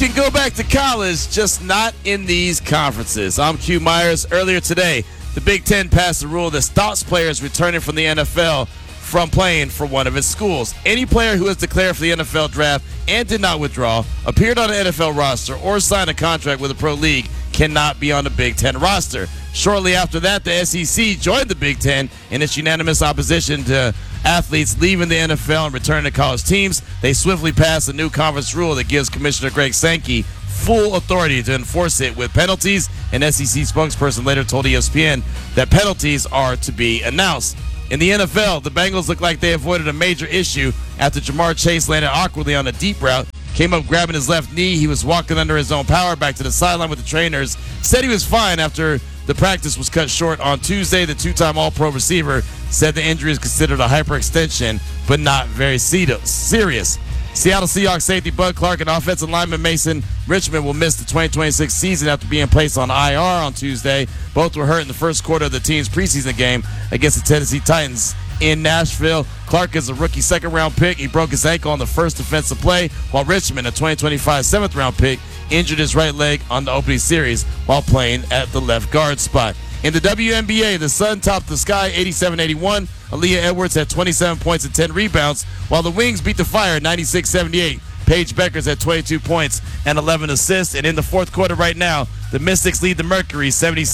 can go back to college, just not in these conferences. I'm Q Myers. Earlier today, the Big Ten passed a rule that stops players returning from the NFL from playing for one of its schools. Any player who has declared for the NFL draft and did not withdraw, appeared on an NFL roster, or signed a contract with a pro league cannot be on the Big Ten roster. Shortly after that, the SEC joined the Big Ten in its unanimous opposition to athletes leaving the NFL and returning to college teams. They swiftly passed a new conference rule that gives Commissioner Greg Sankey full authority to enforce it with penalties. An SEC spokesperson later told ESPN that penalties are to be announced. In the NFL, the Bengals look like they avoided a major issue after Jamar Chase landed awkwardly on a deep route, came up grabbing his left knee. He was walking under his own power back to the sideline with the trainers. Said he was fine after the practice was cut short on Tuesday. The two-time All-Pro receiver said the injury is considered a hyperextension, but not very serious. Seattle Seahawks safety Bud Clark and offensive lineman Mason Richmond will miss the 2026 season after being placed on IR on Tuesday. Both were hurt in the first quarter of the team's preseason game against the Tennessee Titans in Nashville. Clark is a rookie second-round pick. He broke his ankle on the first defensive play, while Richmond, a 2025 seventh-round pick, injured his right leg on the opening series while playing at the left guard spot. In the WNBA, the Sun topped the Sky 87-81. Aaliyah Edwards had 27 points and 10 rebounds, while the Wings beat the Fire 96-78. Paige Beckers had 22 points and 11 assists. And in the fourth quarter right now, the Mystics lead the Mercury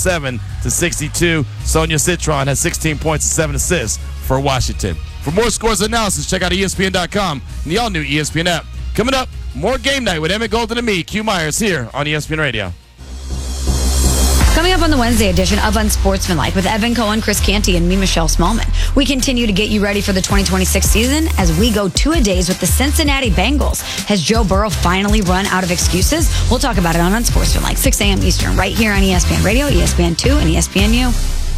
77-62. Sonia Citron has 16 points and 7 assists for Washington. For more scores and analysis, check out ESPN.com and the all-new ESPN app. Coming up, more Game Night with Emmett Golden and me, Q Myers, here on ESPN Radio. Coming up on the Wednesday edition of Unsportsmanlike with Evan Cohen, Chris Canty, and me, Michelle Smallman. We continue to get you ready for the 2026 season as we go two-a-days with the Cincinnati Bengals. Has Joe Burrow finally run out of excuses? We'll talk about it on Unsportsmanlike, 6 a.m. Eastern, right here on ESPN Radio, ESPN2, and ESPNU.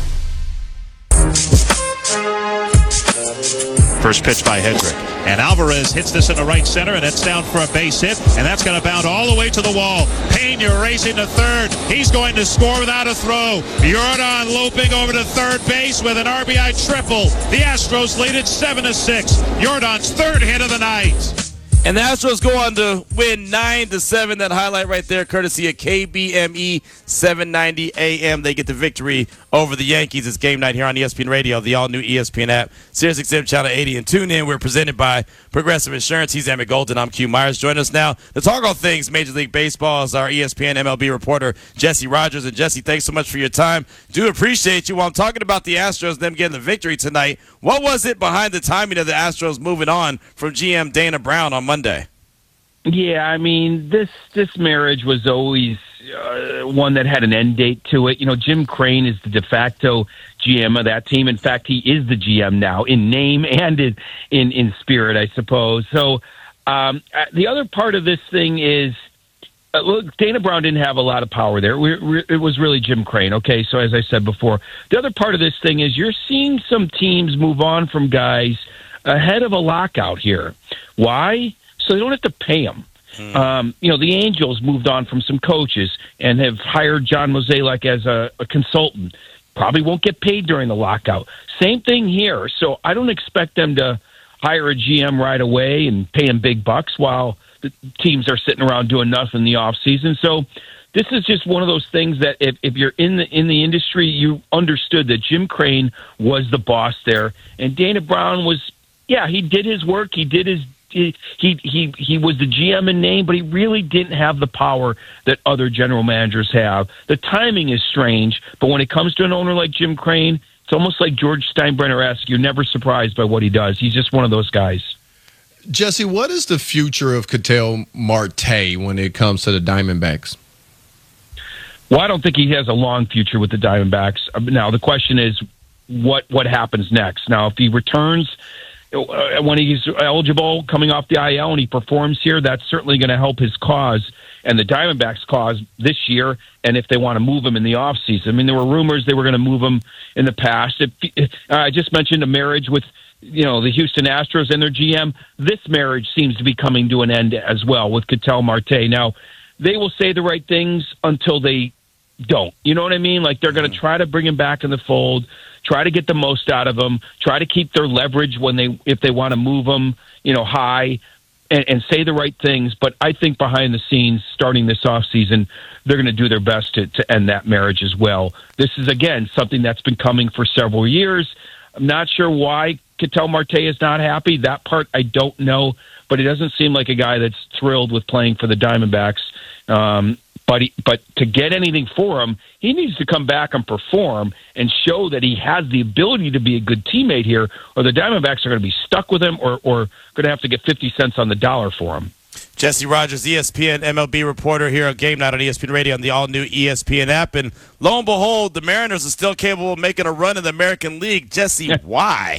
First pitch by Hedrick. And Alvarez hits this in the right center, and it's down for a base hit. And that's going to bound all the way to the wall. Pena racing to third. He's going to score without a throw. Jordan loping over to third base with an RBI triple. The Astros lead it 7-6. Jordan's third hit of the night. And the Astros go on to win 9-7. That highlight right there, courtesy of KBME 790 AM. They get the victory over the Yankees. It's Game Night here on ESPN Radio, the all-new ESPN app, SiriusXM Channel 80, and tune in. We're presented by Progressive Insurance. He's Emmett Golden. I'm Q Myers. Join us now to talk all things Major League Baseball is our ESPN MLB reporter, Jesse Rogers. And Jesse, thanks so much for your time. Do appreciate you. While I'm talking about the Astros, them getting the victory tonight, what was it behind the timing of the Astros moving on from GM Dana Brown on Monday? Yeah, I mean, this marriage was always one that had an end date to it. You know, Jim Crane is the de facto GM of that team. In fact, he is the GM now in name and in spirit, I suppose. So the other part of this thing is, look, Dana Brown didn't have a lot of power there. It was really Jim Crane, okay? So as I said before, the other part of this thing is you're seeing some teams move on from guys ahead of a lockout here. Why? So they don't have to pay them. You know, the Angels moved on from some coaches and have hired John Mozeliak as a consultant. Probably won't get paid during the lockout. Same thing here. So I don't expect them to hire a GM right away and pay him big bucks while the teams are sitting around doing nothing in the offseason. So this is just one of those things that if you're in the industry, you understood that Jim Crane was the boss there. And Dana Brown was, yeah, he did his work. He did his He was the GM in name, but he really didn't have the power that other general managers have. The timing is strange, but when it comes to an owner like Jim Crane, it's almost like George Steinbrenner-esque. You're never surprised by what he does. He's just one of those guys. Jesse, what is the future of Ketel Marte when it comes to the Diamondbacks? Well, I don't think he has a long future with the Diamondbacks. Now, the question is what happens next. Now, if he returns when he's eligible coming off the IL and he performs here, that's certainly going to help his cause and the Diamondbacks' cause this year, and if they want to move him in the offseason. I mean, there were rumors they were going to move him in the past. I just mentioned a marriage with the Houston Astros and their GM. This marriage seems to be coming to an end as well with Ketel Marte. Now, they will say the right things until they don't. You know what I mean? Like, they're going to try to bring him back in the fold, try to get the most out of him, try to keep their leverage if they want to move him, high. and say the right things. But I think behind the scenes, starting this offseason, they're going to do their best to end that marriage as well. This is, again, something that's been coming for several years. I'm not sure why Ketel Marte is not happy. That part I don't know, but he doesn't seem like a guy that's thrilled with playing for the Diamondbacks. But to get anything for him, he needs to come back and perform and show that he has the ability to be a good teammate here, or the Diamondbacks are going to be stuck with him or going to have to get 50 cents on the dollar for him. Jesse Rogers, ESPN MLB reporter here on Game Night on ESPN Radio on the all-new ESPN app. And lo and behold, the Mariners are still capable of making a run in the American League. Jesse, why?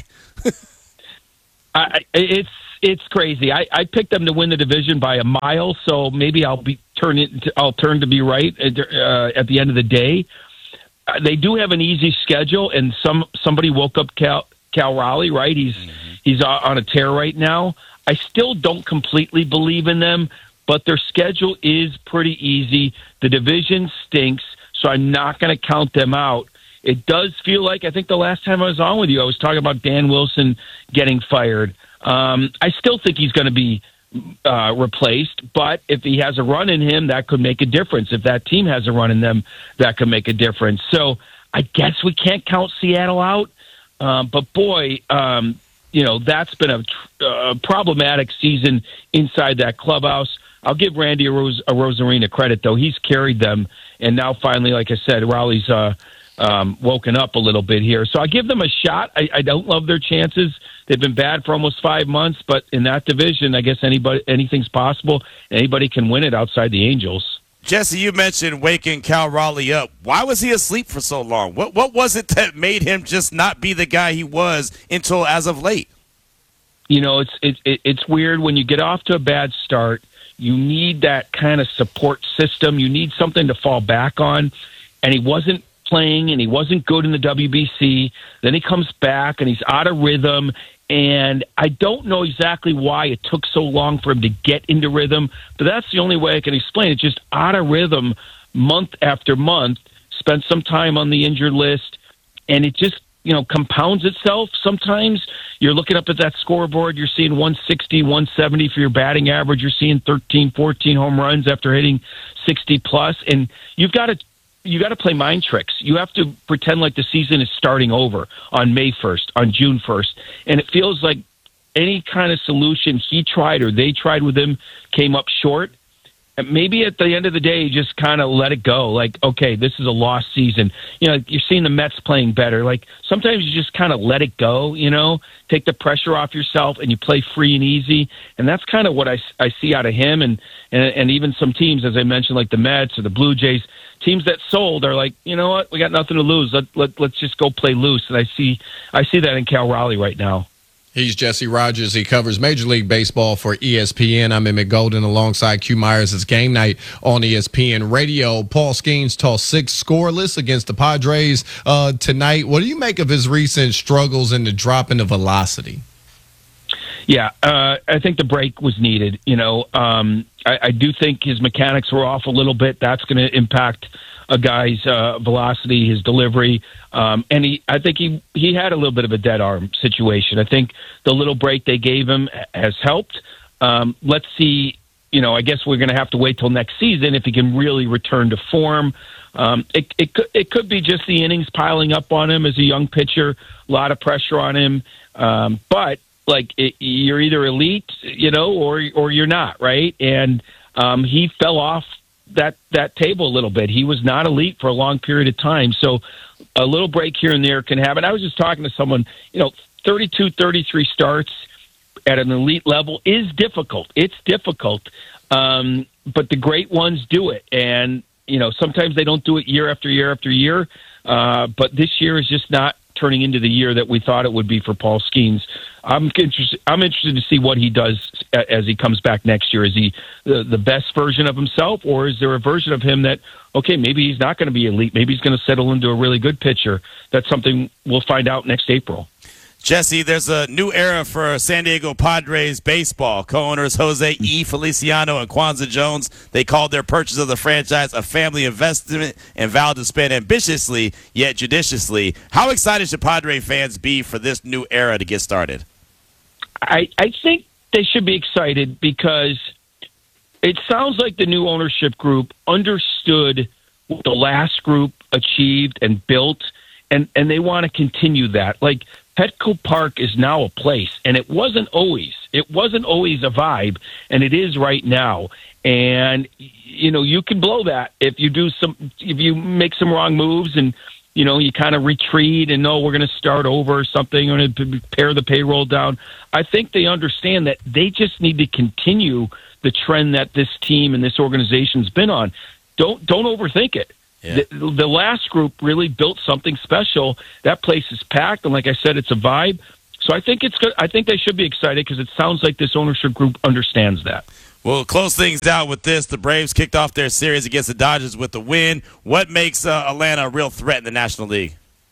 It's crazy. I picked them to win the division by a mile, so maybe I'll turn to be right at the end of the day. They do have an easy schedule, and somebody woke up Cal Raleigh, right? He's on a tear right now. I still don't completely believe in them, but their schedule is pretty easy. The division stinks, so I'm not going to count them out. It does feel like, I think the last time I was on with you, I was talking about Dan Wilson getting fired. I still think he's going to be replaced, but if he has a run in him, that could make a difference. If that team has a run in them, that could make a difference. So I guess we can't count Seattle out, but boy, that's been a problematic season inside that clubhouse. I'll give Randy Arozarena credit, though. He's carried them, and now finally, like I said, Raleigh's woken up a little bit here. So I give them a shot. I don't love their chances. They've been bad for almost 5 months, but in that division, I guess anything's possible. Anybody can win it outside the Angels. Jesse, you mentioned waking Cal Raleigh up. Why was he asleep for so long? What was it that made him just not be the guy he was until as of late? It's weird when you get off to a bad start. You need that kind of support system. You need something to fall back on, and he wasn't playing, and he wasn't good in the WBC. Then he comes back, and he's out of rhythm. And I don't know exactly why it took so long for him to get into rhythm, but that's the only way I can explain it. Just out of rhythm month after month, spent some time on the injured list, and it just, compounds itself. Sometimes you're looking up at that scoreboard, you're seeing 160, 170 for your batting average, you're seeing 13, 14 home runs after hitting 60 plus, and you got to play mind tricks. You have to pretend like the season is starting over on May 1st, on June 1st. And it feels like any kind of solution he tried or they tried with him came up short. And maybe at the end of the day, you just kind of let it go. Like, okay, this is a lost season. You're seeing the Mets playing better. Like, sometimes you just kind of let it go, take the pressure off yourself and you play free and easy. And that's kind of what I see out of him. And even some teams, as I mentioned, like the Mets or the Blue Jays, teams that sold are like, you know what, we got nothing to lose. Let's just go play loose. And I see that in Cal Raleigh right now. He's Jesse Rogers. He covers Major League Baseball for ESPN. I'm Emmett Golden alongside Q Myers. It's Game Night on ESPN Radio. Paul Skeens tossed 6 scoreless against the Padres tonight. What do you make of his recent struggles in the drop in the velocity? Yeah, I think the break was needed. I do think his mechanics were off a little bit. That's going to impact a guy's velocity, his delivery. And I think he had a little bit of a dead arm situation. I think the little break they gave him has helped. Let's see, I guess we're going to have to wait till next season if he can really return to form. It could be just the innings piling up on him as a young pitcher, a lot of pressure on him. But you're either elite, or you're not, right? And he fell off that table a little bit. He was not elite for a long period of time. So a little break here and there can happen. I was just talking to someone, 32, 33 starts at an elite level is difficult. It's difficult. But the great ones do it. And, sometimes they don't do it year after year after year. But this year is just not turning into the year that we thought it would be for Paul Skeens. I'm interested to see what he does as he comes back next year. Is he the best version of himself, or is there a version of him that, okay, maybe he's not going to be elite, maybe he's going to settle into a really good pitcher? That's something we'll find out next April. Jesse, there's a new era for San Diego Padres baseball. Co-owners Jose E. Feliciano and Kwanzaa Jones, they called their purchase of the franchise a family investment and vowed to spend ambitiously yet judiciously. How excited should Padre fans be for this new era to get started? I think they should be excited because it sounds like the new ownership group understood what the last group achieved and built, and they want to continue that. Like, Petco Park is now a place, and it wasn't always. It wasn't always a vibe, and it is right now. And, you know, you can blow that if you make some wrong moves and, you know, you kind of retreat and, no, we're going to start over or something, or to pare the payroll down. I think they understand that they just need to continue the trend that this team and this organization's been on. Don't overthink it. Yeah. The last group really built something special. That place is packed, and like I said, it's a vibe. So I think it's good. I think they should be excited because it sounds like this ownership group understands that. We'll close things out with this. The Braves kicked off their series against the Dodgers with the win. What makes Atlanta a real threat in the National League?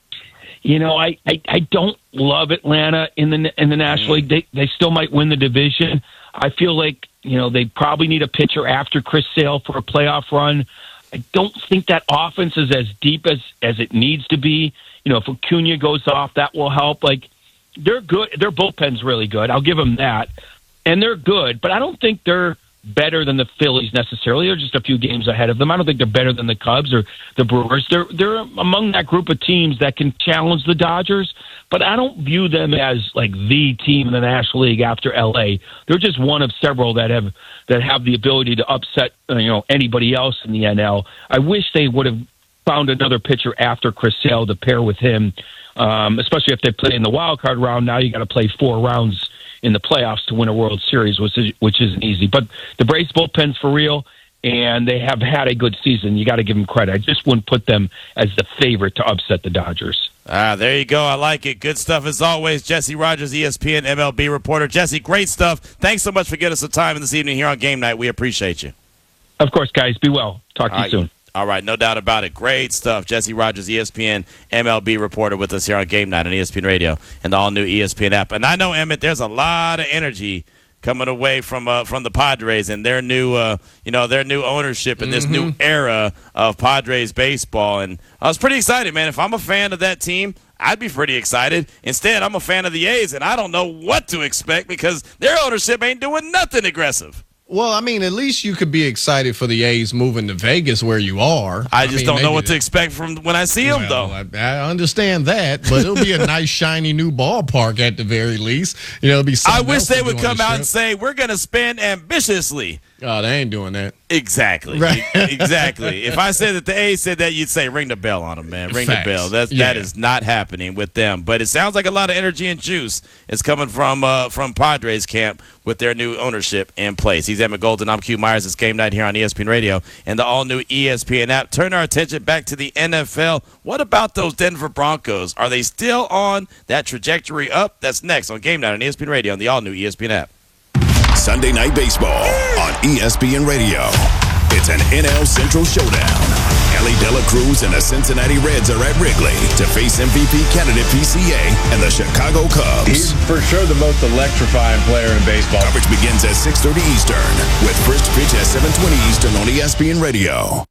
You know, I don't love Atlanta in the National League. They still might win the division. I feel like, you know, they probably need a pitcher after Chris Sale for a playoff run. I don't think that offense is as deep as it needs to be. You know, if Acuna goes off, that will help. Like, they're good. Their bullpen's really good. I'll give them that. And they're good, but I don't think they're better than the Phillies necessarily. They're just a few games ahead of them. I don't think they're better than the Cubs or the Brewers. They're among that group of teams that can challenge the Dodgers, but I don't view them as like the team in the National League after LA. They're just one of several that have the ability to upset anybody else in the NL. I wish they would have found another pitcher after Chris Sale to pair with him, especially if they play in the wild card round. Now you got to play 4 rounds in the playoffs to win a World Series, which isn't easy. But the Braves bullpen's for real, and they have had a good season. You got to give them credit. I just wouldn't put them as the favorite to upset the Dodgers. There you go. I like it. Good stuff as always. Jesse Rogers, ESPN MLB reporter. Jesse, great stuff. Thanks so much for giving us some time this evening here on Game Night. We appreciate you. Of course, guys. Be well. Talk to you soon. All right, no doubt about it. Great stuff. Jesse Rogers, ESPN MLB reporter with us here on Game Night on ESPN Radio and the all-new ESPN app. And I know, Emmett, there's a lot of energy coming away from the Padres and their new ownership and this new era of Padres baseball. And I was pretty excited, man. If I'm a fan of that team, I'd be pretty excited. Instead, I'm a fan of the A's, and I don't know what to expect because their ownership ain't doing nothing aggressive. Well, I mean, at least you could be excited for the A's moving to Vegas where you are. I just don't know what to expect from when I see them, though. I understand that, but it'll be a nice, shiny new ballpark at the very least. You know, it'll be. I wish they would come out and say, we're going to spend ambitiously. Oh, they ain't doing that. Exactly. Right. Exactly. If I said that the A's said that, you'd say, ring the bell on them, man. Ring the bell. That is not happening with them. But it sounds like a lot of energy and juice is coming from Padres camp with their new ownership in place. He's Emmett Golden. I'm Q Myers. It's Game Night here on ESPN Radio and the all-new ESPN app. Turn our attention back to the NFL. What about those Denver Broncos? Are they still on that trajectory up? That's next on Game Night on ESPN Radio and the all-new ESPN app. Sunday Night Baseball on ESPN Radio. It's an NL Central showdown. Ellie De La Cruz and the Cincinnati Reds are at Wrigley to face MVP candidate PCA and the Chicago Cubs. He's for sure the most electrifying player in baseball. Coverage begins at 6:30 Eastern with first pitch at 7:20 Eastern on ESPN Radio.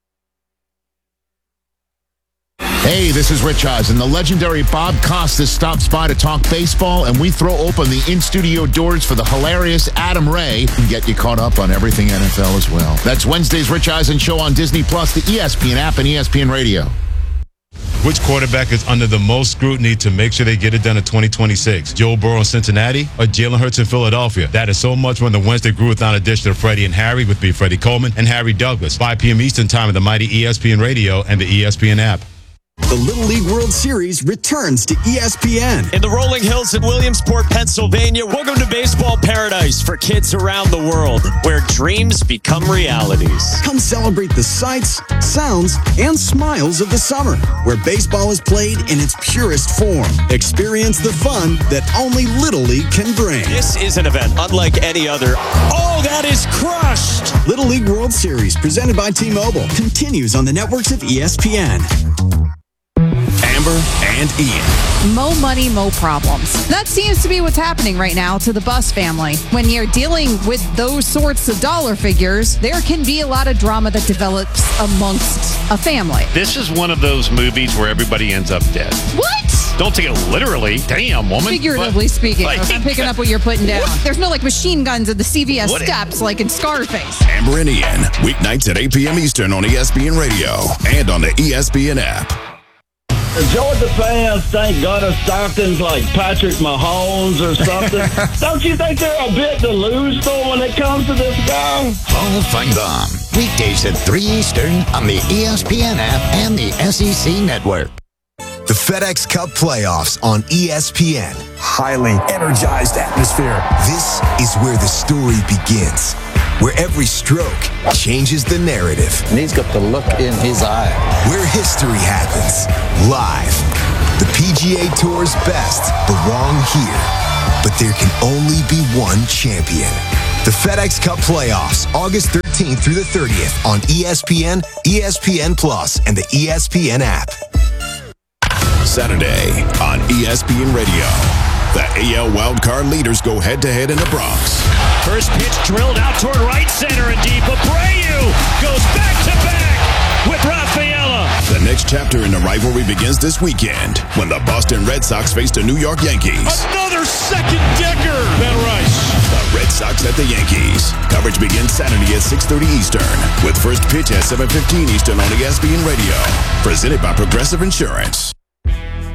Hey, this is Rich Eisen. The legendary Bob Costas stops by to talk baseball, and we throw open the in-studio doors for the hilarious Adam Ray and get you caught up on everything NFL as well. That's Wednesday's Rich Eisen Show on Disney+, the ESPN app, and ESPN Radio. Which quarterback is under the most scrutiny to make sure they get it done in 2026? Joe Burrow in Cincinnati or Jalen Hurts in Philadelphia? That is so much when the Wednesday Groovathon edition of Freddie and Harry with me, Freddie Coleman and Harry Douglas. 5 p.m. Eastern Time on the mighty ESPN Radio and the ESPN app. The Little League World Series returns to ESPN. In the rolling hills in Williamsport, Pennsylvania, welcome to baseball paradise for kids around the world, where dreams become realities. Come celebrate the sights, sounds, and smiles of the summer, where baseball is played in its purest form. Experience the fun that only Little League can bring. This is an event unlike any other. Oh, that is crushed! Little League World Series, presented by T-Mobile, continues on the networks of ESPN. Amber and Ian. Mo money, mo problems. That seems to be what's happening right now to the Buss family. When you're dealing with those sorts of dollar figures, there can be a lot of drama that develops amongst a family. This is one of those movies where everybody ends up dead. What? Don't take it literally. Damn, woman. Figuratively speaking, I'm picking up what you're putting down. There's no machine guns at the CVS steps like in Scarface. Amber and Ian, weeknights at 8 p.m. Eastern on ESPN Radio and on the ESPN app. The Georgia fans think Gunnar Stockton's like Patrick Mahomes or something. Don't you think they're a bit delusional when it comes to this guy? Paul Feinbaum, weekdays at 3 Eastern on the ESPN app and the SEC Network. The FedEx Cup playoffs on ESPN. Highly energized atmosphere. This is where the story begins, where every stroke changes the narrative. And he's got the look in his eye. Where history happens, live. The PGA Tour's best belong here, but there can only be one champion. The FedEx Cup playoffs, August 13th through the 30th on ESPN, ESPN Plus, and the ESPN app. Saturday on ESPN Radio. The AL wildcard leaders go head-to-head in the Bronx. First pitch drilled out toward right center and deep. Abreu goes back-to-back with Rafaela. The next chapter in the rivalry begins this weekend when the Boston Red Sox face the New York Yankees. Another second-decker. Ben Rice. The Red Sox at the Yankees. Coverage begins Saturday at 6:30 Eastern with first pitch at 7:15 Eastern on ESPN Radio. Presented by Progressive Insurance.